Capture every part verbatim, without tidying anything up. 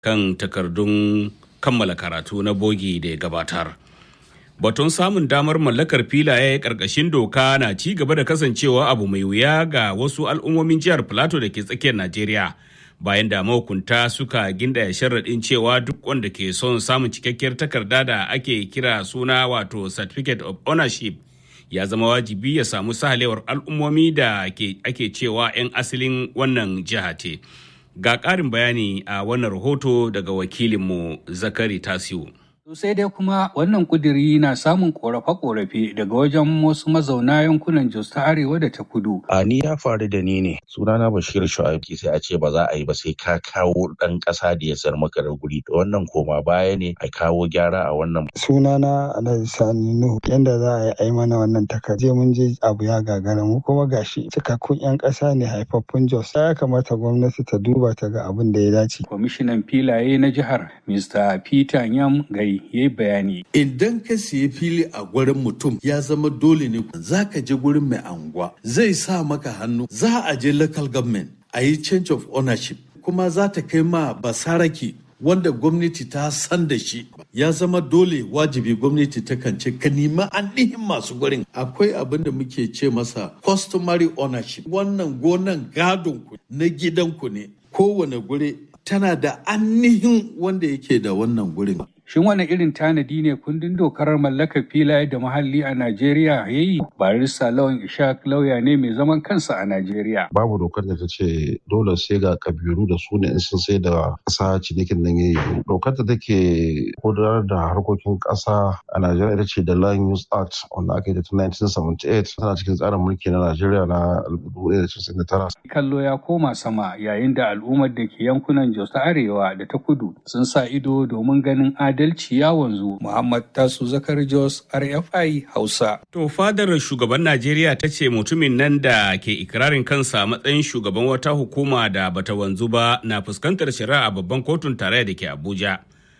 kan takardun kammala karatu na bogi da ya gabatar. Batun samun damar mallakar filaye ƙarƙashin doka na ci gaba da kasancewa abu mai wuya ga wasu al'ummomin jihar Plateau da ke tsakiyar Najeriya. Bayan da mahukunta suka gindaya sharaɗin cewa duk wanda ke son samun cikakkiyar takarda da ake kira suna wato Certificate of Ownership ya zama wajibi ya samu sahalewar al'ummomi da ake cewa 'yan asalin wannan jiha ce. Ga ƙarin bayani a wannan rahoto daga wakilinmu Zakari Tasiu. Sai dai kuma wannan kuduri na samun korafe-korafe daga wajen wasu mazauna yankunan Jos ta Arewa da ta Kudu. A ni ya faru da ni ne. Sunana Bashir Shu'aib sai a ce ba za a yi ba sai ka kawo ɗan ƙasa da ya sayar maka da guri. Wannan koma baya ne a kawo gyara a wannan. Sunana Alhaji Sani Nuhu. Yanda za a yi ai mana wannan takarda mun je abu ya gagara mu kuma gashi cikakkun 'yan ƙasa ne haifaffun Jos. Ya kamata gwamnati ta duba ta ga abin da ya dace. Kwamishinan filaye na jihar Mister Peter Nyam Gai ya yi bayani. Idan ka siya fili a gurin mutum ya zama dole ne za ka je gurin mai anguwa zai sa maka hannu za a je local government a yi change of ownership kuma za ta kai ma basaraki wanda gwamnati ta san da shi ya zama dole wajibi gwamnati ta kance ka nima ainihin masu gurin. Akwai abin da muke ce masa customary ownership. Wannan gonan gadon ku na gidanku ne kowane guri tana da ainihin wanda yake da wannan gurin. Shin wani irin tanadi ne kundin dokar mallakar filaye da muhalli a Najeriya ya yi? Barista Lawan Ishaq lauya ne mai zaman kansa a Najeriya. Babu dokar da ta ce dole sai ga kabiru da su ne in sun sai da ƙasa cinikin nan ya yi. Dokar da take gudanar da harkokin ƙasa a Najeriya ita ce da Land Use Act wanda aka yi da tun nineteen seventy-eight tana cikin tsarin mulki na Najeriya na dubu ɗaya da casa'in da tara. Kallo ya koma sama yayin da al'ummar da ke yankunan Jos ta Arewa da ta Kudu sun sa ido domin ganin adalci. adalci ya wanzu. Muhammad Tasu Zakar Jos, R F I Hausa. To fadar shugaban Najeriya ta ce mutumin nan da ke ikirarin kansa matsayin shugaban wata hukuma da bata wanzu ba na fuskantar shari'a a babban kotun tarayya da ke Abuja.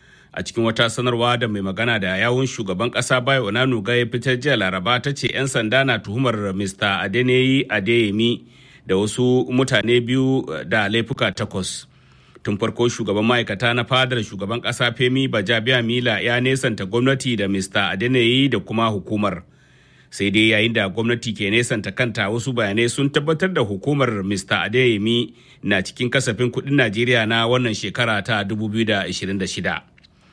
A cikin wata sanarwa da mai magana da yawun shugaban kasa Bayo Onanuga ya fitar jiya Laraba ta ce 'yan sanda na tuhumar Mister Adeneyi Adeyemi da wasu mutane biyu da laifuka takwas. Tun farko shugaban ma'aikata na fadar shugaban ƙasa Femi Bajabiya Mila ya nesanta gwamnati da Mister Adeneyi da kuma hukumar. Sai dai yayin da gwamnati ke nesanta kanta wasu bayanai sun tabbatar da hukumar Mister Adeyemi na cikin kasafin kuɗin Najeriya na wannan shekara ta dubu biyu da ashirin da shida.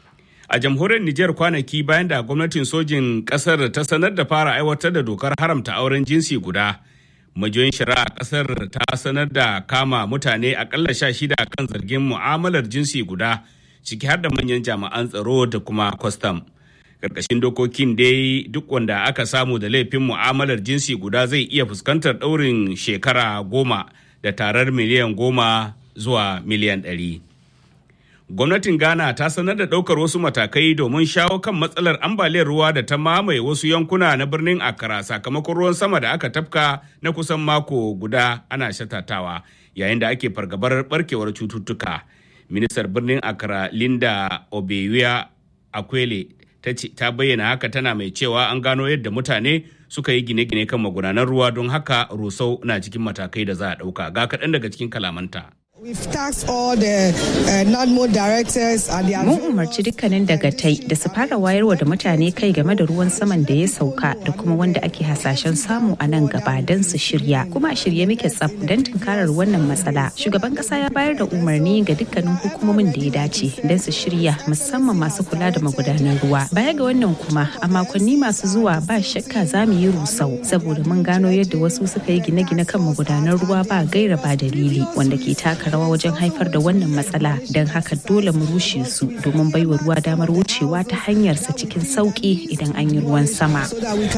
A jamhuriyar Nijar kwanaki bayan da gwamnatin sojin ƙasar ta sanar da fara aiwatar da dokar haramta auren jinsi guda. Majiyoyin shari'a kasar ta sanar da kama mutane akalla sha shida kan zargin mu'amalar jinsi guda ciki har da manyan jami'an tsaro da kuma kwastam. Karkashin dokokin dai duk wanda aka samu da laifin mu'amalar jinsi guda zai iya fuskantar ɗaurin shekara goma da tarar miliyan goma zuwa miliyan ɗari. Gwamnatin Ghana ta sanar da ɗaukar wasu matakai domin shawo kan matsalar ambaliyar ruwa da ta mamaye wasu yankuna na birnin Accra sakamakon ruwan sama da aka tafka na kusan mako guda ana shatatawa yayin da ake fargabar barkewar cututtuka. Ministar birnin Accra Linda Obeya Akwele ta bayyana haka tana mai cewa an gano yadda mutane suka yi gine-gine kan magudanan ruwa don haka rusau na cikin matakai da za a ɗauka. Ga kaɗan daga cikin kalamanta. We've tasked all the uh, NADMO directors and the Mun umarci dukkanin dagatai da su fara wayarwa da mutane kai game da ruwan saman da ya sauka da kuma wanda ake hasashen samu a nan gaba don su shirya. Kuma a shirye muke tsaf don tunkarar wannan matsala. Shugaban kasa ya bayar da umarni ga dukkanin hukumomin da ya dace don su shirya musamman masu kula da magudanan ruwa. Baya ga wannan kuma a makonni masu zuwa ba shakka za mu yi rusau saboda mun gano yadda wasu suka yi gine-gine kan magudanan ruwa ba gaira ba dalili wanda ke taka rawa wajen haifar da wannan matsala don haka dole mu rushe su domin baiwa ruwa damar wucewa ta hanyarsa cikin sauki idan an yi ruwan sama.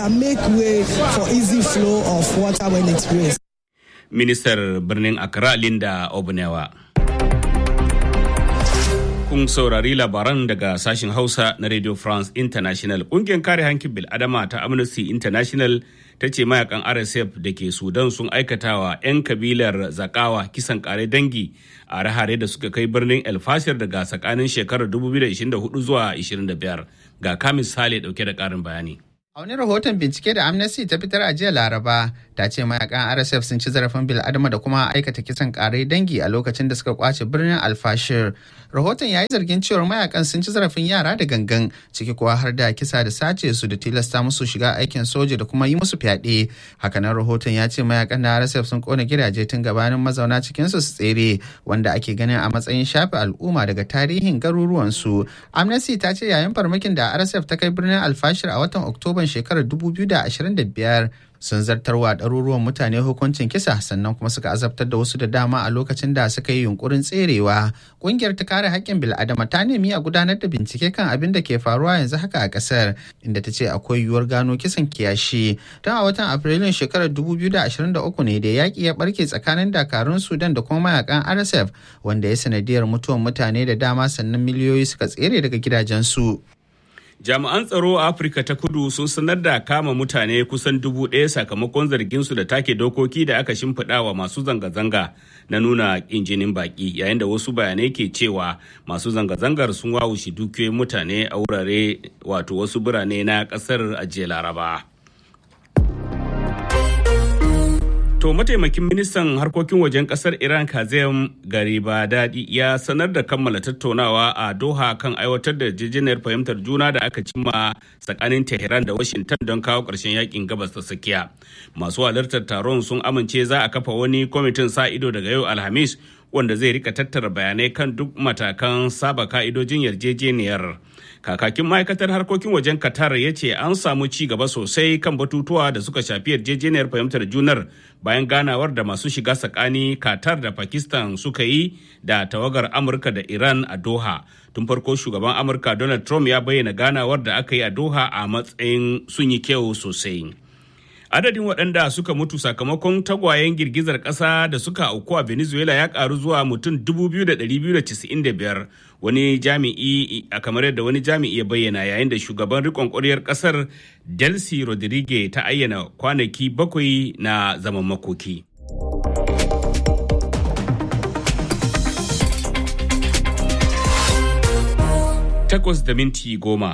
Ministar birnin Accra Linda Obunewa. Kun saurari labaran daga sashen Hausa na Radio France International. Ƙungiyar kare hankin bil'adama ta Amnesty International ta ce mayakan R S F da ke Sudan sun aikatawa 'yan kabilar Zakawa kisan kare dangi a rahare da suka kai birnin El Fasher daga tsakanin shekarar dubu biyu da ashirin da hudu zuwa ashirin da biyar. Ga Kamis Sale dauke da ƙarin bayani. A wani rahoton bincike da Amnesty ta fitar a jiya Laraba ta ce mayakan R S F sun ci zarafin bil'adama da kuma aikata kisan karai dangi a lokacin da suka kwace birnin Alfashir. Rahoton ya yi zargin cewar mayakan sun ci zarafin yara da gangan, ciki kuwa har da kisa da sace su da tilasta musu shiga aikin soja da kuma yi musu fyaɗe. Hakanan rahoton ya ce mayakan na R S F sun kona gidaje tun gabanin mazauna cikinsu su tsere, wanda ake ganin a matsayin shafe al'umma daga tarihin garuruwansu. Amnesty ta ce yayin farmakin da R S F ta kai birnin Alfashir a watan Oktoba shekarar dubu biyu da ashirin da biyar sun zartarwa ɗaruruwan mutane hukuncin kisa sannan kuma suka azabtar da wasu da dama a lokacin da suka yi yunkurin tserewa. Ƙungiyar ta kare haƙƙin bil'adama ta nemi a gudanar da bincike kan abin da ke faruwa yanzu haka a ƙasar, inda ta ce akwai yiwuwar gano kisan kiyashi. Tun a watan Afrilun shekarar dubu biyu da ashirin da uku ne da yaƙi ya ɓarke tsakanin dakarun Sudan da kuma mayakan R S F, wanda ya sanadiyar mutuwan mutane da dama sannan miliyoyi suka tsere daga gidajensu. Jami'an tsaro a Afirka ta Kudu sun sanar da kama mutane kusan dubu ɗaya sakamakon zarginsu da take dokoki da aka shimfiɗa wa masu zanga-zanga na nuna ƙin jinin baƙi, yayin da wasu bayanai ke cewa masu zanga-zangar sun wawushe dukiyoyin mutane a wurare wato wasu birane na ƙasar a jiya Laraba. To mataimakin ministan harkokin wajen kasar Iran Kazem Garibadadi ya sanar da kammala tattaunawa a Doha kan aiwatar da yarjejeniyar fahimtar juna da aka cimma tsakanin Tehran da Washington don kawo ƙarshen yakin gabas ta tsakiya. Masu halartar taron sun amince za a kafa wani kwamitin sa ido daga yau Alhamis wanda zai rika tattara bayanai kan duk matakan saba ka'idojin yarjejeniyar. Kakakin ma'aikatar harkokin wajen Qatar ya ce an samu ci gaba sosai kan batutuwa da suka shafi yarjejeniyar fahimtar junar bayan ganawar da masu shiga tsakani Qatar da Pakistan suka yi da tawagar Amurka da Iran a Doha. Tun farko shugaban Amurka Donald Trump ya bayyana ganawar da aka yi a Doha a matsayin sun yi kyau sosai. Adadin waɗanda suka mutu sakamakon tagwayen girgizar ƙasa da suka auku a Venezuela ya ƙaru zuwa mutum dubu biyu da ɗari biyu da casa'in da biyar, wani jami'i a kamar yadda wani jami'i ya bayyana, yayin da shugaban riƙon ƙwaryar ƙasar Delcy Rodriguez ta ayyana kwanaki bakwai na zaman makoki. Takwas da minti goma.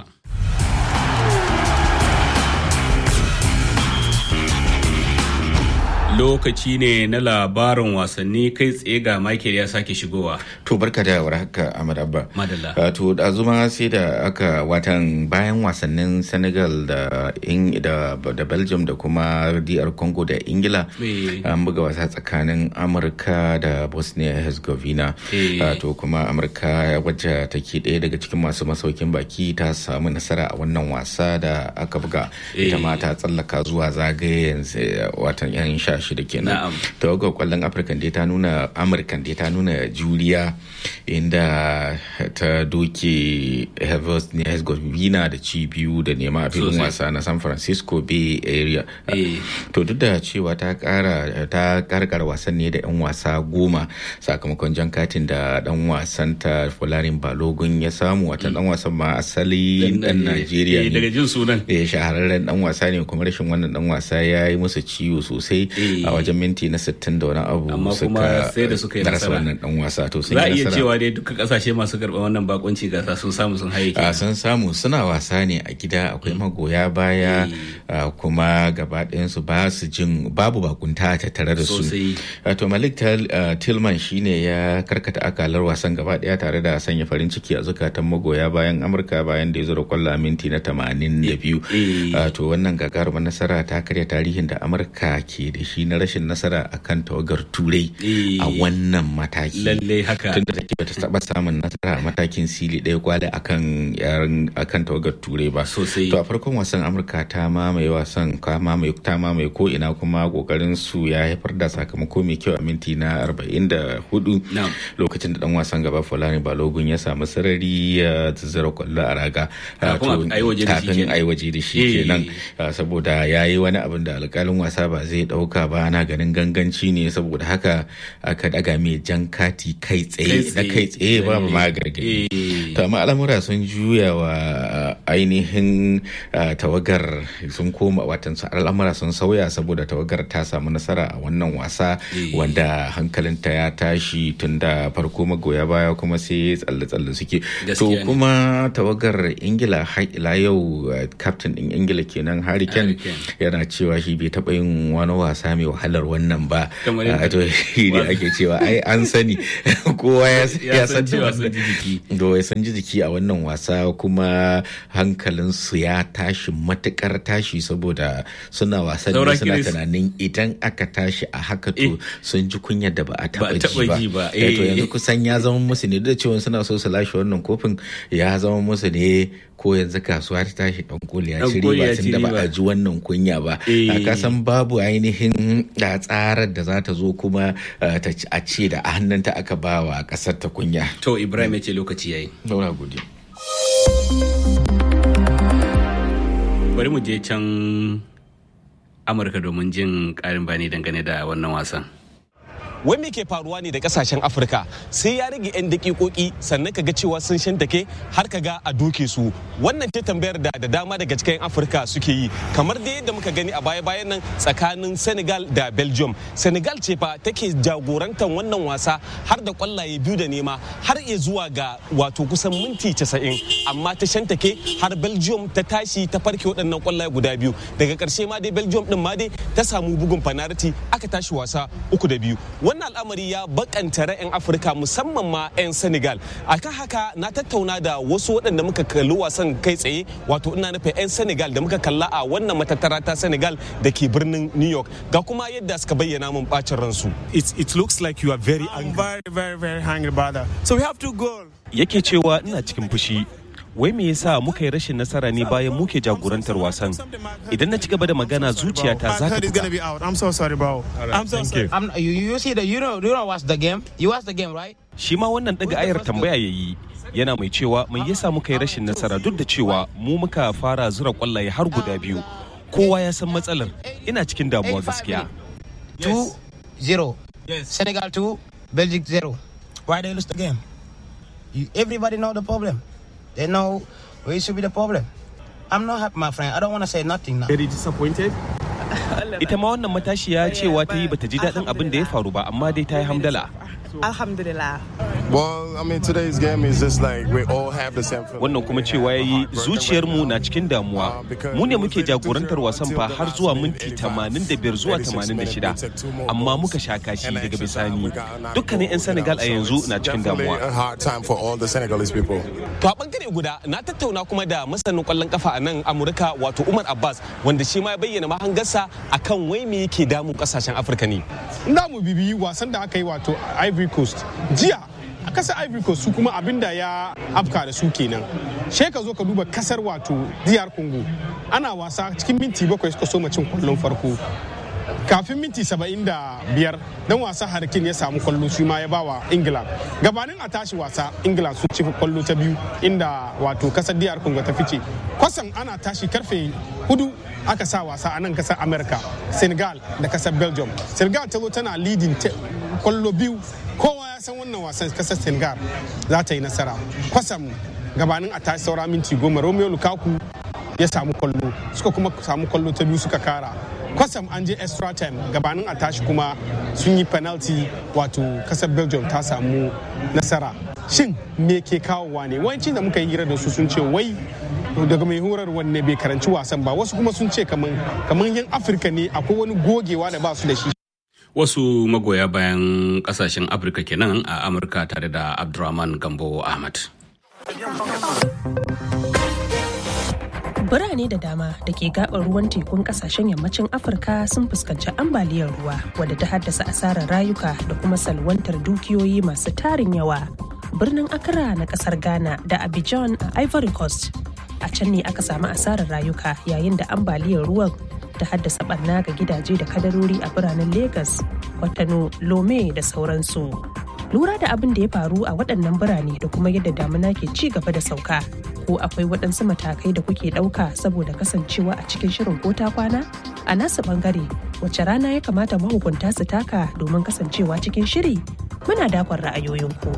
Lokaci ne na labarin wasanni, kai tsaye ga Michael ya sake shigowa. To barka da warhaka Ahmad Abba. Madalla. To da zuma sai da aka watan bayan wasannin Senegal da da, da Belgium da kuma D R Congo da Ingila an buga wasa tsakanin Amurka da Bosnia Herzegovina. To kuma Amurka wacce take ɗaya daga cikin masu masaukin baki ta samu nasara a wannan wasa da aka buga. Ita ma ta tsallaka zuwa zagayen watan yan sha shida kenan. Tawagar kwallon Afirka dai ta nuna Amurkan dai ta nuna juriya inda ta doke Herzegovina da ci biyu da nema a filin wasa na San Francisco Bay Area. To duk da cewa ta kara ta karkar wasan ne da yan wasa goma sakamakon jan katin da dan wasan ta Folarin Balogun ya samu, wata dan wasan ma asali dan Najeriya ne. Daga jin sunan. Eh shahararren dan wasa ne, kuma rashin wannan dan wasa ya yi musu ciwo sosai a wajen minti na sittin da wani abu. Amma kuma sai da suka yi nasara wannan dan wasa to sun za a iya cewa dai duka kasashe masu karɓar wannan bakunci gasa sun samu sun haye. A sun samu, suna wasa ne a gida, akwai magoya baya kuma gaba ɗayan su ba su jin babu bakunta ta tare da su. To Malik Tillman shine ya karkata akalar wasan gaba ɗaya tare da sanya farin ciki a zukatan magoya bayan Amurka bayan da ya zura kwallo a minti na tamanin da biyu. To wannan gagarumar nasara ta karya tarihin da Amurka ke da shi na rashin nasara akan tawagar Turai a wannan mataki. Lalle haka. Tunda take bata taba samun nasara a matakin sili ɗaya kwale akan yaran akan tawagar Turai ba. Sosai. To a farkon wasan Amurka ta mamaye wasan, ka mamaye ta mamaye ko ina, kuma kokarin su ya haifar da sakamako mai kyau a minti na arba'in da hudu lokacin da dan wasan gaba Fulani Balogun ya samu sarari ya zazzara kwallo a raga kafin ai waje da shi kenan, saboda yayi wani abin da alƙalin wasa ba zai dauka ba ba na ganin ganganci ne saboda haka aka daga mai jan kati kai tsaye na kai tsaye ba ma gargadi. To amma al'amura sun juya wa ainihin tawagar sun koma watan al'amura sun sauya saboda tawagar ta samu nasara a wannan wasa wanda hankalinta ya tashi tun da farko magoya baya kuma sai tsalle-tsalle suke. To kuma tawagar Ingila har ila yau captain din Ingila kenan Harry Kane yana cewa shi bai taɓa yin wani wasa mai wahalar wannan ba. To shi ne ake cewa ai an sani kowa ya san cewa sun ji jiki. Do ya san ji jiki a wannan wasa kuma hankalinsu ya tashi matukar tashi saboda suna wasan ne suna tunanin idan aka tashi a haka to sun ji kunyar da ba a taɓa ji ba. To yanzu kusan ya zama musu ne da cewa suna so su lashe wannan kofin ya zama musu ne ko yanzu kasuwa ta tashi dan koli ya ci riba tun da ba a ji wannan kunya ba. A san babu ainihin da tsarar da za ta zo kuma a ce da a hannunta aka ba wa kasar ta kunya. To Ibrahim ya ce lokaci yayi. Daura gode. Bari mu je can Amurka domin jin karin bayani dangane da wannan wasan. Wai me ke faruwa ne da kasashen Afirka sai ya rage 'yan dakikoki sannan kaga cewa sun shantake har kaga a doke su. Wannan ce tambayar da da dama daga cikin Afirka suke yi, kamar da yadda muka gani a baya-bayan nan tsakanin Senegal da Belgium. Senegal ce fa take jagorantar wannan wasa har da kwallaye biyu da nema har iya zuwa ga wato kusan minti casa'in, amma ta shantake har Belgium ta tashi ta farke waɗannan kwallaye guda biyu. Daga ƙarshe ma dai Belgium din ma dai ta samu bugun fanariti aka tashi wasa uku da biyu. Wannan al'amari ya bakanta ra'ayin Afirka musamman ma 'yan Senegal. Akan haka na tattauna da wasu waɗanda muka kalli wasan kai tsaye, wato ina nufin 'yan Senegal da muka kalla a wannan matattara ta Senegal da ke birnin New York. Ga kuma yadda suka bayyana mun bacin ransu. It, it looks like you are very angry. Very, very, very angry, brother. So we have to go. Yake cewa ina cikin fushi. Wai me yasa muka yi rashin nasara ne bayan muke jagorantar wasan? Idan na ci gaba da magana zuciyata za ta buga. I'm so sorry, bro. I'm so sorry. I'm, you, you see the you know you know watch the game. You watch the game, right? Shi ma wannan daga ayar tambaya yayi. Yana mai cewa mai yasa muka yi rashin nasara duk da cewa mu muka fara zura kwallaye har guda biyu. Kowa ya san matsalar. Ina cikin damuwa gaskiya. two zero. Yes. Senegal two, Belgium zero. Why they lose the game? You, everybody know the problem. They know where should be the problem. I'm not happy, my friend. I don't want to say nothing now. Very disappointed. Ita ma wannan matashiya cewa ta yi bata ji daɗin abin da ya faru ba, amma dai ta yi hamdala. Alhamdulillah. Well, I mean, today's game is just like we all have the same feeling. Wannan kuma cewa yayi zuciyarmu na cikin damuwa. Mu ne muke jagorantar wasan fa har zuwa minti tamanin da biyar zuwa tamanin da shida. Amma muka sha kashi daga bisani. Dukkanin 'yan Senegal a yanzu na cikin damuwa. A hard time for all the Senegalese people. To a bangare guda na tattauna kuma da masanin kwallon kafa a nan Amurka wato Umar Abbas wanda shi ma ya bayyana mahangarsa akan wai me yake damun kasashen Afirka ne. Ina mu bibiyi wasan da aka yi wato Ivory Coast. Jiya a kasar Ivory Coast su kuma abinda ya afka da su kenan. She ka zo ka duba kasar wato D R Congo. Ana wasa cikin minti bakwai suka so cin kwallon farko. Kafin minti saba'in da biyar dan wasa Harkin ya samu kwallo shi ma ya bawa Ingila. Gabanin a tashi wasa Ingila sun ci kwallo ta biyu inda wato kasar D R Congo ta fice. Kwasan ana tashi karfe hudu aka sa wasa a nan kasar America, Senegal da kasar Belgium. Senegal ta zo tana leading kwallo biyu. Kowa ya san wannan wasan kasar Senegal za ta yi nasara. Kwasam gabanin a tashi saura minti goma Romelu Lukaku ya samu kwallo, suka kuma samu kwallo ta biyu suka kara. Kwasam an je extra time gabanin a tashi kuma sun yi penalty wato kasar Belgium ta samu nasara. Shin me ke kawowa ne? Wanci da muka yi hira da su sun ce wai daga mai horar wanne bai karanci wasan ba, wasu kuma sun ce kaman kaman yan Afirka ne akwai wani gogewa da ba su da shi. Wasu magoya bayan kasashen Afirka kenan a Amurka tare da Abdurrahman Gambo Ahmad. Birane da dama da ke gabar ruwan tekun kasashen yammacin Afirka sun fuskanci ambaliyar ruwa wadda ta haddasa asarar rayuka da kuma salwantar dukiyoyi masu tarin yawa. Birnin Accra na kasar Ghana da Abidjan a Ivory Coast. A can ne aka samu asarar rayuka yayin da ambaliyar ruwan ta haddasa barna ga gidaje da kadarori a biranen Lagos, Kwatano, Lome da sauransu. Lura da abin da ya faru a waɗannan birane da kuma yadda damuna ke ci gaba da sauka, ko akwai waɗansu matakai da kuke ɗauka saboda kasancewa a cikin shirin ko ta kwana? A nasu ɓangare, wace rana ya kamata mahukunta su taka domin kasancewa cikin shiri? Muna dakon ra'ayoyinku.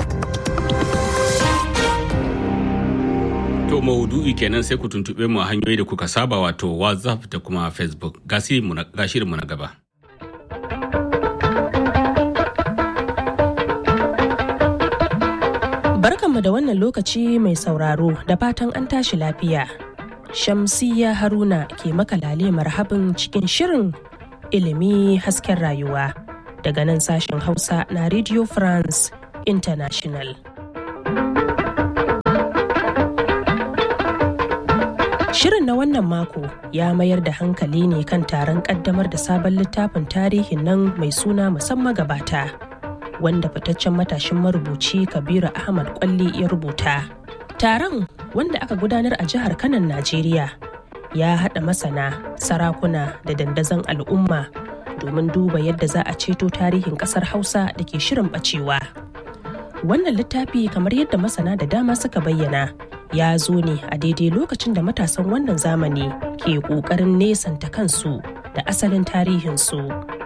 To maudu'i kenan sai ku tuntuɓe mu a hanyoyi da kuka saba wato WhatsApp da kuma Facebook. Ga shirinmu na gaba. Barkanmu da wannan lokaci mai sauraro da fatan an tashi lafiya. Shamsiyya Haruna ke maka lale marhabin cikin shirin ilimi hasken rayuwa daga nan sashen Hausa na Radio France International. Shirin na wannan mako ya mayar da hankali ne kan taron kaddamar da sabon littafin tarihin nan mai suna musamman gabata, wanda fitaccen matashin marubuci Kabiru Ahmad Kwalli ya rubuta. Taron, wanda aka gudanar a jihar Kano, Najeriya, ya haɗa masana, sarakuna da dandazon al'umma domin duba yadda za a ceto tarihin ƙasar Hausa da ke shirin ɓacewa. Wannan littafi, kamar yadda masana da dama suka bayyana, ya zo ne a daidai lokacin da matasan wannan zamani ke ƙoƙarin nesanta kansu da asalin tarihinsu.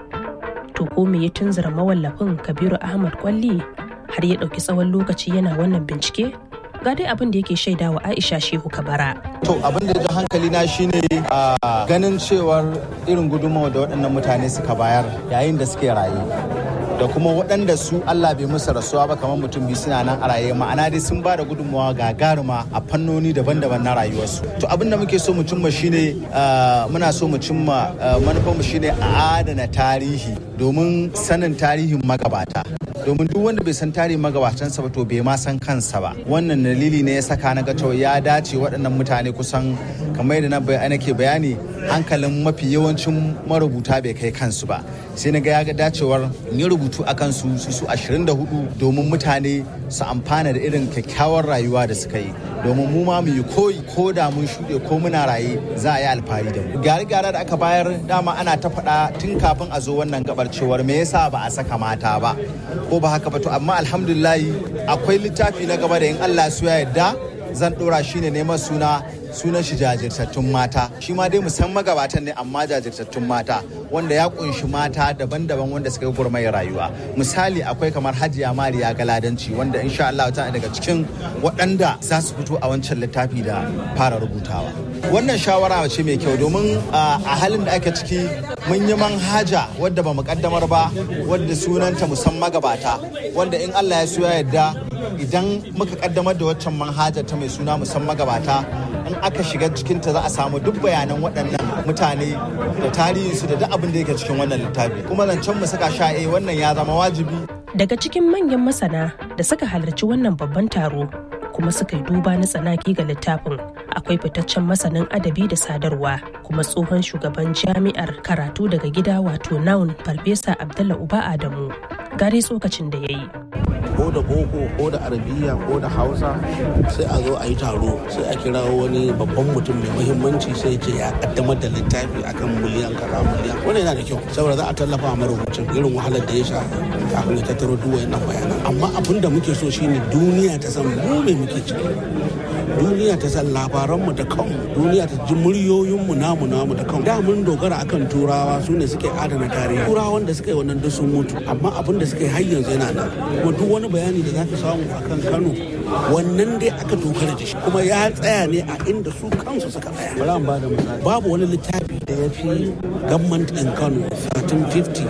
To ko me ya tunzura mawallafin Kabiru Ahmad Kwalli har ya ɗauki tsawon lokaci yana wannan bincike? Ga dai abin da yake shaida wa Aisha Shehu Kabara. To abin da ya ji hankali na shine a ganin cewar irin gudunmawa da waɗannan mutane suka bayar yayin da suke raye. Da kuma waɗanda su Allah bai musu rasuwa ba kamar mutum biyu suna nan a raye, ma'ana dai sun ba da gudunmawa gagaruma a fannoni daban-daban na rayuwarsu. To abin da muke so mu cimma shine muna so mu cimma manufarmu shine a adana tarihi domin sanin tarihin magabata. Domin duk wanda bai san tarihin magabatansa ba to bai ma san kansa ba. Wannan dalili ne ya saka na ga cewa ya dace waɗannan mutane kusan kamar yadda na nake bayani hankalin mafi yawancin marubuta bai kai kansu ba. Sai na ga ya ga dacewar yi rubutu a kansu su su ashirin da hudu domin mutane su amfana da irin kyakkyawar rayuwa da suka yi. Domin mu ma mu yi koyi ko da mun shuɗe ko muna raye za a yi alfahari da mu. Gyare-gyare da aka bayar dama ana ta faɗa tun kafin a zo wannan gabar cewar me yasa ba a saka mata ba ko ba haka ba, to amma alhamdulillahi akwai littafi na gaba da in Allah su ya yarda zan ɗora shi ne neman suna sunan shi jajirtattun mata. Shi ma dai musamman magabatan ne amma jajirtattun mata wanda ya kunshi mata daban-daban wanda suka yi gurmayar rayuwa. Misali akwai kamar Hajiya Mariya Galadanci wanda insha Allah ta daga cikin waɗanda za su fito a wancan littafi da fara rubutawa. Wannan shawara ce mai kyau domin a halin da ake ciki mun yi manhaja wadda ba mu kaddamar ba wadda sunanta musamman magabata wanda in Allah ya so ya yarda idan muka kaddamar da waccan manhajar ta mai suna musamman magabata in aka shiga cikinta za a samu duk bayanan waɗannan mutane da tarihinsu da duk abin da yake cikin wannan littafi kuma zancen mu saka sha eh wannan ya zama wajibi. Daga cikin manyan masana da suka halarci wannan babban taro kuma suka yi duba na tsanaki ga littafin akwai fitaccen masanin adabi da sadarwa kuma tsohon shugaban jami'ar karatu daga gida wato naun farfesa Abdullah Uba Adamu. Gare tsokacin da ya yi. Ko da boko ko da arabiya ko da hausa sai a zo a yi taro sai a kira wani babban mutum mai muhimmanci sai ce ya kaddamar da littafi akan miliyan kaza miliyan wannan yana da kyau saboda za a tallafa a marubucin irin wahalar da ya sha kafin ya tattaro duk wayannan bayanan amma abin da muke so shine duniya ta san mu me muke ciki duniya ta san labaranmu da kanmu duniya ta ji muryoyinmu namu namu da kanmu da mun dogara akan turawa su ne suke adana tarihi turawan da suka yi wannan duk sun mutu amma abin da suka yi har yanzu yana nan kuma duk wani bayani da zaka samu akan Kano wannan dai aka dogara da shi kuma ya tsaya ne a inda su kansu suka tsaya bari an bada misali babu wani littafi da ya fi government in Kano thirteen fifty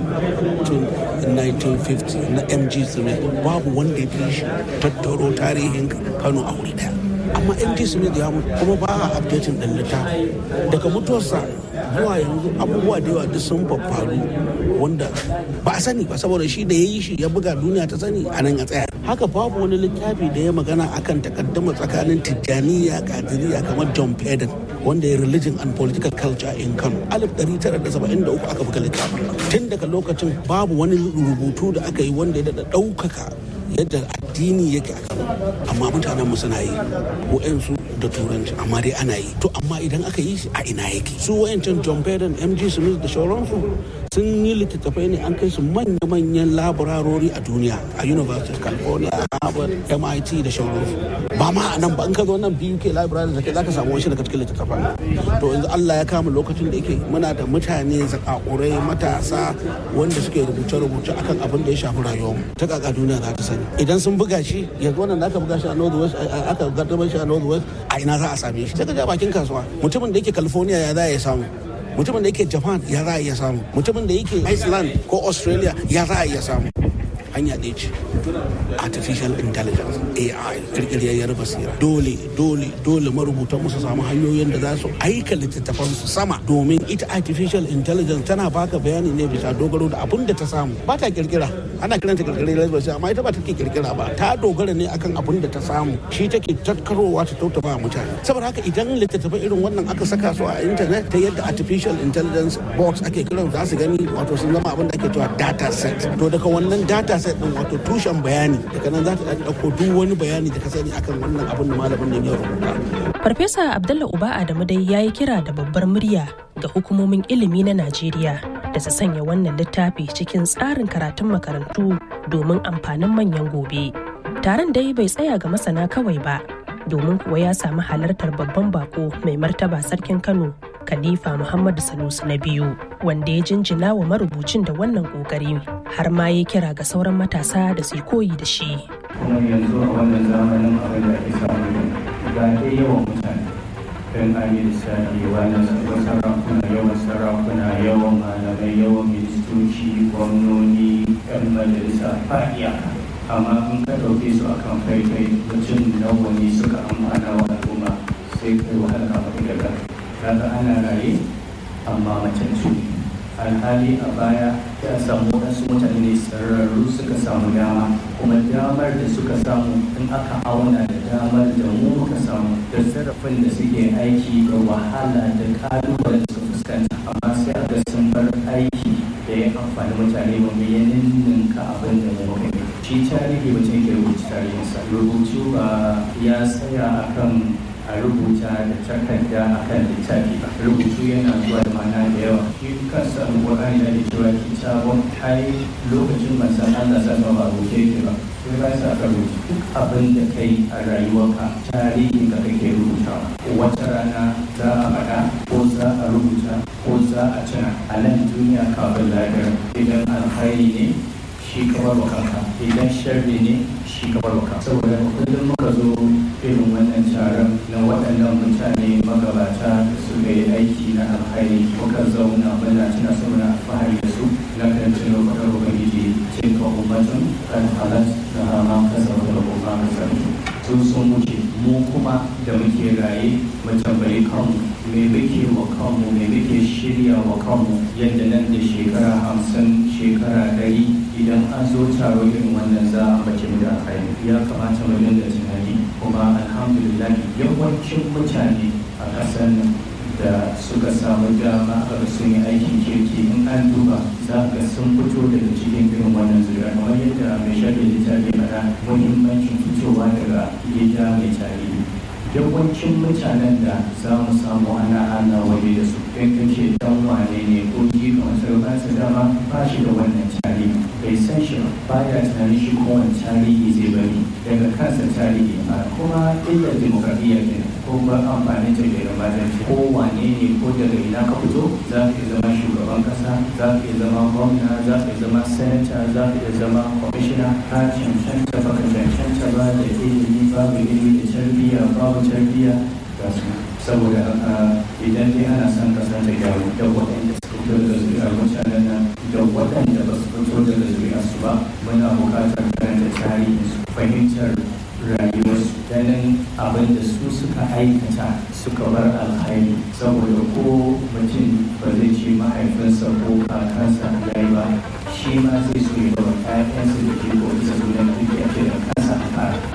to nineteen fifty na M G Smith babu wanda ya fi shi tattaro tarihin Kano a wuri daya amma M G Smith ya mutu kuma ba a updating din littafi daga mutuwarsa zuwa yanzu abubuwa da yawa duk sun faru wanda ba a sani ba saboda shi da ya yi shi ya buga duniya ta sani a nan ya tsaya haka babu wani littafi da ya magana akan takaddama tsakanin tijjaniya kadiriya kamar John Peden wanda ya religion and political culture in Kano alif ɗari tara da saba'in da uku aka buga littafin tun daga lokacin babu wani rubutu da aka yi wanda ya daɗa ɗaukaka yadda addini yake a Kano amma mutanen mu suna yi wa'ansu da turanci amma dai ana yi to amma idan aka yi shi a ina yake su wayancan John Peden M G Smith da sauransu sun yi littattafai ne an kai su manya-manyan laborarori a duniya a University of California, Harvard, M I T da shauransu. Ba ma a nan ba in ka zo nan B U K library da kai zaka samu wani daga cikin littattafan. To yanzu Allah ya kama lokacin da yake muna da mutane zakakurai matasa wanda suke rubuce-rubuce akan abin da ya shafi rayuwar ta kaka duniya za ta sani. Idan sun buga shi yanzu wannan da aka buga shi a North West aka gaddamar shi a North West a ina za a same shi. Sai ka je bakin kasuwa. Mutumin da yake California ya za ya samu. Mutumin da yake Japan ya za a iya samu. Mutumin da yake Iceland ko Australia ya za a iya samu. Hanya ɗaya ce artificial intelligence A I kirkiriyar basira dole dole dole marubutan musu samu hanyoyin da za su aika littattafan su sama domin ita artificial intelligence tana baka bayani ne bisa dogaro da abin da ta samu ba ta kirkira ana kiranta kirkiriyar basira amma ita ba take kirkira ba ta dogara ne akan abin da ta samu shi take tattarowa ta tautaba mutane saboda haka idan littattafan irin wannan aka saka su a internet ta yadda artificial intelligence box ake kiran za su gani wato sun zama abin da ake cewa data set to daga wannan data set din wato tushen bayani daga nan za ta dauko duk wani bayani da ka sani akan wannan abin da malamin nan ya rubuta. Farfesa Abdullah Uba Adamu dai yayi kira da babbar murya ga hukumomin ilimi na Najeriya da su sanya wannan littafi cikin tsarin karatun makarantu domin amfanin manyan gobe. Taron dai bai tsaya ga masana kawai ba, domin kuwa ya samu halartar babban bako mai martaba sarkin Kano Khalifa Muhammadu Sanusi na biyu, wanda ya jinjina wa marubucin da wannan kokari har ma ya kira ga sauran matasa da su koyi da shi. Kuma yanzu a wannan zamanin abin da ake samu ga dai yawan mutane don an yi lissafi wani sarakuna yawan sarakuna yawan malamai yawan ministoci gwamnoni yan majalisa fa'iya amma in ka ɗauke su akan faifai mutum nawa ne suka amfana wa al'umma sai kai wahala mafi daga kaga ana raye amma matattu alhali a baya ya samu waɗansu mutane sararru suka samu dama kuma damar da suka samu in aka auna da damar da mu muka samu da zarafin da suke aiki da wahala da kalubalen da suka fuskanta amma sai aka sun bar aiki da ya amfani mutane wanda ya ninninka abin da mu muka yi shi tarihi mutum ke rubuta tarihinsa rubutu ba ya tsaya akan a rubuta da takarda a kan littafi ba rubutu yana zuwa da mana da yawa shi kansa alƙur'ani da ke cewa kitabun ai lokacin manzon Allah sallallahu ba rubuce yake ba sai ba sa ka rubuta duk abin da kai a rayuwarka tarihin da kake rubutawa wata rana za a faɗa ko za a rubuta ko za a tuna a nan duniya kafin lahira idan alkhairi ne shi kamar kanka idan sharri ne shi kamar kanka saboda kullum muka zo irin wannan taron na waɗannan mutane magabata da suka yi aiki na alkhairi muka zauna muna tuna saboda alfahari da su na kan tuno faɗar ubangiji cin ka ummatun kan halat na hama kasa da kuma kasar su sun wuce mu kuma da muke raye mu tambayi kanmu me muke wa kanmu me muke shirya wa kanmu yadda nan da shekara hamsin shekara ɗari idan an zo taro irin wannan za a bace mu da alkhairi ya kamata mu dinga tunani kuma alhamdulillah yawancin mutane a ƙasar nan da suka samu dama a sun yi aikin kirki in an duba za ga sun fito daga cikin irin wannan zuriya kamar yadda mai shaɗin littafi faɗa muhimmancin fitowa daga gida mai tarihi yawancin mutanen da za mu samu ana ana waje da su in kace dan wane ne ko ji kamar sarauta dama ba shi da wannan tarihi bai san shi ba baya tunanin shi kowane tarihi zai bari daga kansa tarihi a kuma illar demokradiyya ke ko ba amfani ta da ramadanci ko wane ne ko daga ina ka fito za ka iya zama shugaban kasa za ka iya zama gwamna za ka iya zama senator za ka iya zama kwamishina ka cancanta ba ka cancanta ba da ilimi babu ilimi da tarbiyya babu tarbiyya ga su saboda haka idan dai ana son kasa ta gyaru da waɗanda suka fito daga zuriyar mutanen nan da waɗanda ba su fito daga zuriyarsu ba muna buƙatar karanta tarihinsu fahimtar rayuwarsu ganin abin da su suka aikata suka bar alhairi saboda ko mutum ba zai ce mahaifinsa ko kakansa ya yi ba shi ma zai so ya bar ƴaƴansa da ke ko isa zuwa da ke da kansa a fara